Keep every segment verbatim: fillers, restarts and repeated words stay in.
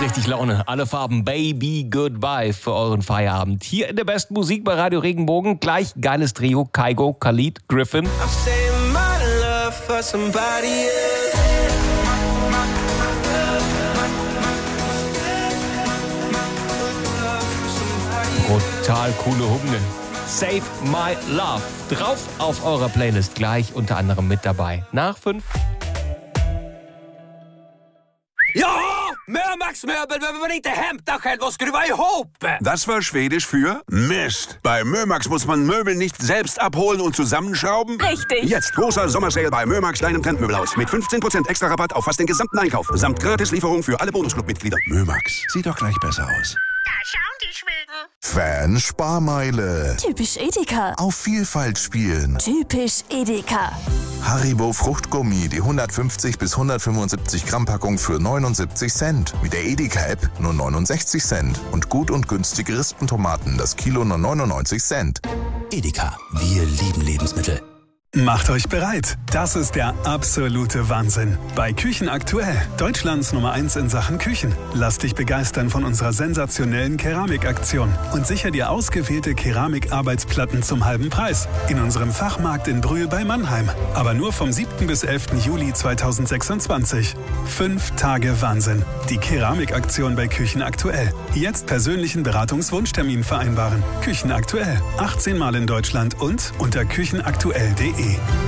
Richtig Laune, alle Farben, Baby Goodbye für euren Feierabend. Hier in der besten Musik bei Radio Regenbogen, gleich geiles Trio, Kygo, Khalid, Griffin. Total coole Hymne. Save My Love. Drauf auf eurer Playlist, gleich unter anderem mit dabei. Nach fünf. Ja! Mörmax Möbel behöver man inte hämta själv och skruva ihop! Das war Schwedisch für Mist. Bei Mörmax muss man Möbel nicht selbst abholen und zusammenschrauben? Richtig. Jetzt großer Sommersale bei Mörmax, deinem Trendmöbelhaus. Mit fünfzehn Prozent extra Rabatt auf fast den gesamten Einkauf. Samt Gratislieferung für alle Bonusclub-Mitglieder. Mörmax, sieht doch gleich besser aus. Da schauen die Schweden. Fan-Sparmeile. Typisch Edeka. Auf Vielfalt spielen. Typisch Edeka. Haribo Fruchtgummi, die hundertfünfzig bis hundertfünfundsiebzig Gramm Packung für neunundsiebzig Cent. Mit der Edeka-App nur neunundsechzig Cent. Und gut und günstige Rispentomaten, das Kilo nur neunundneunzig Cent. Edeka, wir lieben Lebensmittel. Macht euch bereit. Das ist der absolute Wahnsinn. Bei Küchen aktuell, Deutschlands Nummer eins in Sachen Küchen. Lass dich begeistern von unserer sensationellen Keramikaktion und sicher dir ausgewählte Keramikarbeitsplatten zum halben Preis. In unserem Fachmarkt in Brühl bei Mannheim. Aber nur vom siebten bis elften Juli zweitausendsechsundzwanzig. Fünf Tage Wahnsinn. Die Keramikaktion bei Küchen aktuell. Jetzt persönlichen Beratungswunschtermin vereinbaren. Küchen aktuell. achtzehn Mal in Deutschland und unter küchenaktuell punkt de.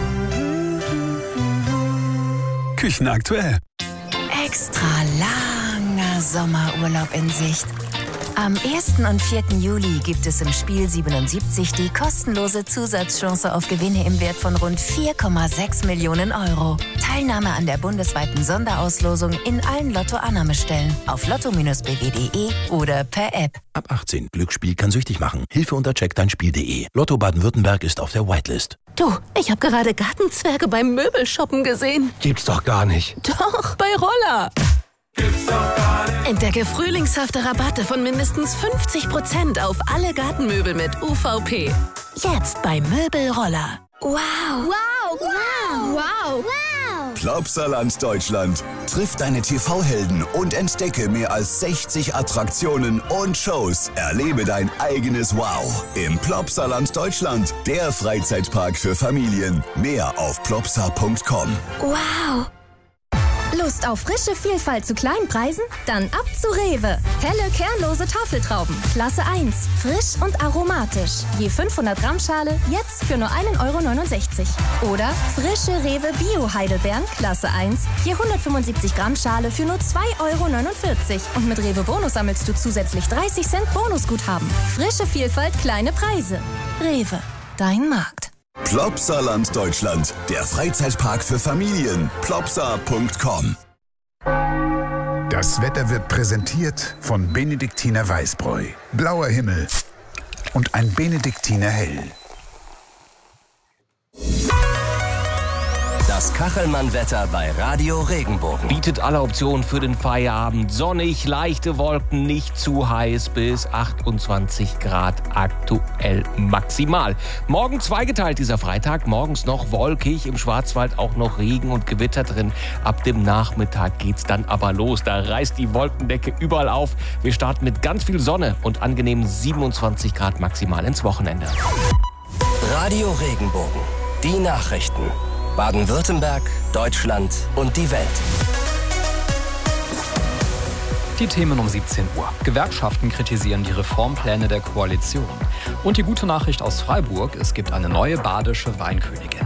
Küchen aktuell. Extra langer Sommerurlaub in Sicht. Am ersten und vierten Juli gibt es im Spiel siebenundsiebzig die kostenlose Zusatzchance auf Gewinne im Wert von rund vier Komma sechs Millionen Euro. Teilnahme an der bundesweiten Sonderauslosung in allen Lotto-Annahmestellen auf lotto b w punkt de oder per App. Ab achtzehn. Glücksspiel kann süchtig machen. Hilfe unter check dein Spiel punkt de. Lotto Baden-Württemberg ist auf der Whitelist. Du, ich habe gerade Gartenzwerge beim Möbelshoppen gesehen. Gibt's doch gar nicht. Doch, bei Roller. Gibt's doch gar nicht. Entdecke frühlingshafte Rabatte von mindestens fünfzig Prozent auf alle Gartenmöbel mit U V P. Jetzt bei Möbelroller. Wow. Wow. Wow. Wow. Wow. Plopsaland Deutschland. Triff deine T V-Helden und entdecke mehr als sechzig Attraktionen und Shows. Erlebe dein eigenes Wow im Plopsaland Deutschland. Der Freizeitpark für Familien. Mehr auf plopsa punkt com. Wow. Lust auf frische Vielfalt zu kleinen Preisen? Dann ab zu Rewe. Helle, kernlose Tafeltrauben. Klasse eins. Frisch und aromatisch. Je fünfhundert Gramm Schale, jetzt für nur ein Euro neunundsechzig. Oder frische Rewe Bio-Heidelbeeren, Klasse eins. Je hundertfünfundsiebzig Gramm Schale für nur zwei Euro neunundvierzig. Und mit Rewe Bonus sammelst du zusätzlich dreißig Cent Bonusguthaben. Frische Vielfalt, kleine Preise. Rewe, dein Markt. Plopsaland Deutschland, der Freizeitpark für Familien. plopsa punkt com. Das Wetter wird präsentiert von Benediktiner Weißbräu. Blauer Himmel und ein Benediktiner Hell. Das Kachelmann-Wetter bei Radio Regenbogen. Bietet alle Optionen für den Feierabend. Sonnig, leichte Wolken, nicht zu heiß, bis achtundzwanzig Grad aktuell maximal. Morgen zweigeteilt dieser Freitag, morgens noch wolkig, im Schwarzwald auch noch Regen und Gewitter drin. Ab dem Nachmittag geht's dann aber los. Da reißt die Wolkendecke überall auf. Wir starten mit ganz viel Sonne und angenehmen siebenundzwanzig Grad maximal ins Wochenende. Radio Regenbogen. Die Nachrichten. Baden-Württemberg, Deutschland und die Welt. Die Themen um siebzehn Uhr. Gewerkschaften kritisieren die Reformpläne der Koalition. Und die gute Nachricht aus Freiburg, es gibt eine neue badische Weinkönigin.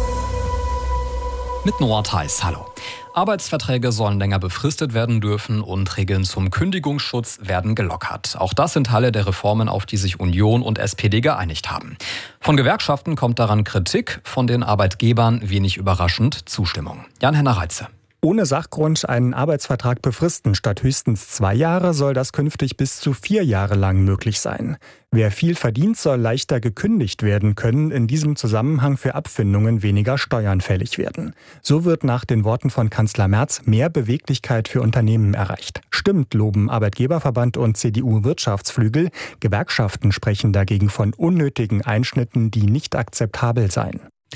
Mit Noah Theis, hallo. Arbeitsverträge sollen länger befristet werden dürfen und Regeln zum Kündigungsschutz werden gelockert. Auch das sind Teile der Reformen, auf die sich Union und S P D geeinigt haben. Von Gewerkschaften kommt daran Kritik, von den Arbeitgebern wenig überraschend Zustimmung. Jan-Henner Reitze. Ohne Sachgrund einen Arbeitsvertrag befristen statt höchstens zwei Jahre soll das künftig bis zu vier Jahre lang möglich sein. Wer viel verdient, soll leichter gekündigt werden können, in diesem Zusammenhang für Abfindungen weniger Steuern fällig werden. So wird nach den Worten von Kanzler Merz mehr Beweglichkeit für Unternehmen erreicht. Stimmt, loben Arbeitgeberverband und C D U-Wirtschaftsflügel. Gewerkschaften sprechen dagegen von unnötigen Einschnitten, die nicht akzeptabel seien.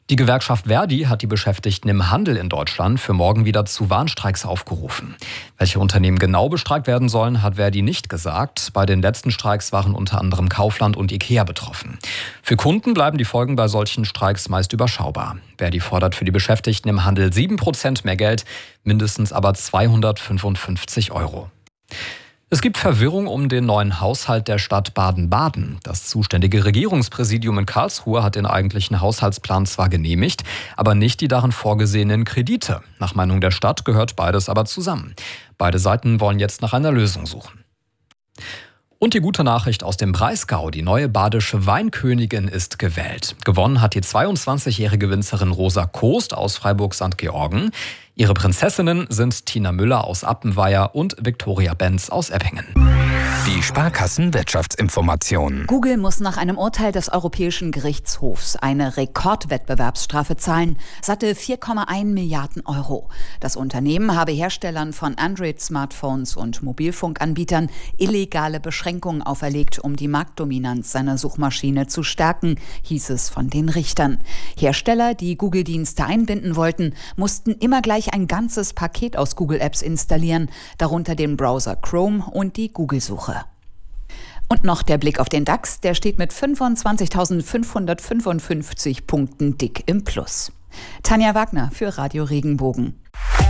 Die Gewerkschaft Verdi hat die Beschäftigten im Handel in Deutschland für morgen wieder zu Warnstreiks aufgerufen. Welche Unternehmen genau bestreikt werden sollen, hat Verdi nicht gesagt. Bei den letzten Streiks waren unter anderem Kaufland und Ikea betroffen. Für Kunden bleiben die Folgen bei solchen Streiks meist überschaubar. Verdi fordert für die Beschäftigten im Handel sieben Prozent mehr Geld, mindestens aber zweihundertfünfundfünfzig Euro. Es gibt Verwirrung um den neuen Haushalt der Stadt Baden-Baden. Das zuständige Regierungspräsidium in Karlsruhe hat den eigentlichen Haushaltsplan zwar genehmigt, aber nicht die darin vorgesehenen Kredite. Nach Meinung der Stadt gehört beides aber zusammen. Beide Seiten wollen jetzt nach einer Lösung suchen. Und die gute Nachricht aus dem Breisgau: Die neue badische Weinkönigin ist gewählt. Gewonnen hat die zweiundzwanzigjährige Winzerin Rosa Koost aus Freiburg-Sankt Georgen. Ihre Prinzessinnen sind Tina Müller aus Appenweier und Viktoria Benz aus Eppingen. Die Sparkassen-Wirtschaftsinformationen. Google muss nach einem Urteil des Europäischen Gerichtshofs eine Rekordwettbewerbsstrafe zahlen, satte vier Komma eins Milliarden Euro. Das Unternehmen habe Herstellern von Android-Smartphones und Mobilfunkanbietern illegale Beschränkungen auferlegt, um die Marktdominanz seiner Suchmaschine zu stärken, hieß es von den Richtern. Hersteller, die Google-Dienste einbinden wollten, mussten immer gleich ein ganzes Paket aus Google-Apps installieren, darunter den Browser Chrome und die Google-Suche. Und noch der Blick auf den DAX, der steht mit fünfundzwanzigtausendfünfhundertfünfundfünfzig Punkten dick im Plus. Tanja Wagner für Radio Regenbogen.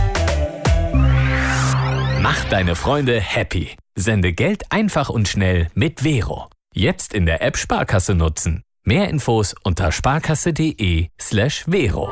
Mach deine Freunde happy. Sende Geld einfach und schnell mit Vero. Jetzt in der App Sparkasse nutzen. Mehr Infos unter sparkasse.de slash Vero.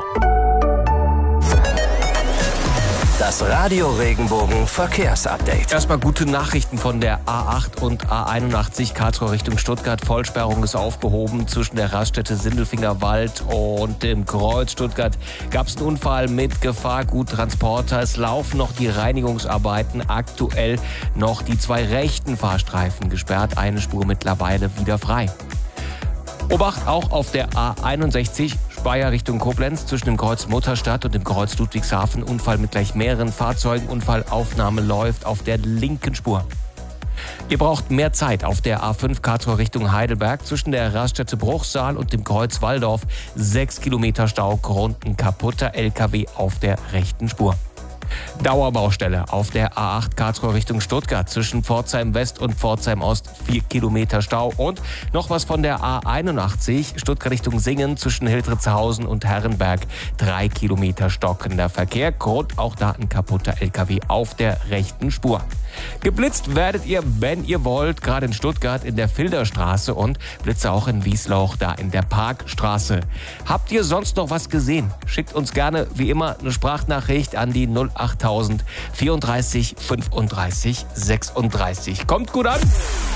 Das Radio Regenbogen Verkehrsupdate. Erstmal gute Nachrichten von der A acht und A einundachtzig Karlsruhe Richtung Stuttgart. Vollsperrung ist aufgehoben zwischen der Raststätte Sindelfingerwald und dem Kreuz Stuttgart. Gab es einen Unfall mit Gefahrguttransporter. Es laufen noch die Reinigungsarbeiten. Aktuell noch die zwei rechten Fahrstreifen gesperrt. Eine Spur mittlerweile wieder frei. Obacht auch auf der A einundsechzig Speyer Richtung Koblenz zwischen dem Kreuz Mutterstadt und dem Kreuz Ludwigshafen. Unfall mit gleich mehreren Fahrzeugen. Unfallaufnahme läuft auf der linken Spur. Ihr braucht mehr Zeit auf der A fünf Karlsruhe Richtung Heidelberg zwischen der Raststätte Bruchsal und dem Kreuz Walldorf. Sechs Kilometer Stau, Grund ein kaputter L K W auf der rechten Spur. Dauerbaustelle auf der A acht Karlsruhe Richtung Stuttgart zwischen Pforzheim West und Pforzheim Ost, vier Kilometer Stau. Und noch was von der A einundachtzig Stuttgart Richtung Singen zwischen Hildritzhausen und Herrenberg, drei Kilometer stockender Verkehr. Grund auch da ein kaputter L K W auf der rechten Spur. Geblitzt werdet ihr, wenn ihr wollt, gerade in Stuttgart in der Filderstraße und Blitze auch in Wiesloch, da in der Parkstraße. Habt ihr sonst noch was gesehen? Schickt uns gerne wie immer eine Sprachnachricht an die null achttausend vierunddreißig fünfunddreißig sechsunddreißig. Kommt gut an!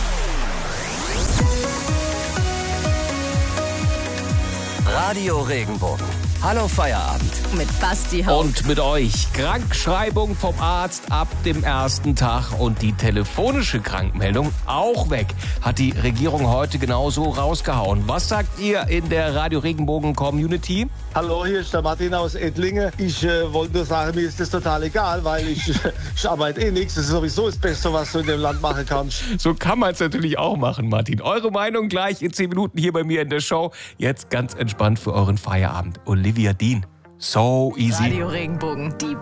Radio Regenbogen. Hallo Feierabend. Mit Basti Haupt. Und mit euch. Krankschreibung vom Arzt ab dem ersten Tag und die telefonische Krankmeldung auch weg. Hat die Regierung heute genauso rausgehauen. Was sagt ihr in der Radio Regenbogen Community? Hallo, hier ist der Martin aus Ettlinge. Ich äh, wollte nur sagen, mir ist das total egal, weil ich, ich arbeite eh nichts. Das ist sowieso das Beste, was du in dem Land machen kannst. So kann man es natürlich auch machen, Martin. Eure Meinung gleich in zehn Minuten hier bei mir in der Show. Jetzt ganz entspannt für euren Feierabend. Olivia Dean. So easy. Radio Regenbogen, die